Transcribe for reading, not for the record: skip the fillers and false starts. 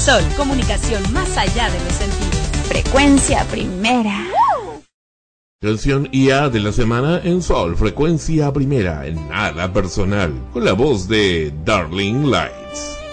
Sol, comunicación más allá de los sentidos. Frecuencia primera. Canción IA de la semana en Sol, Frecuencia Primera, en Nada Personal, con la voz de Darling Lights.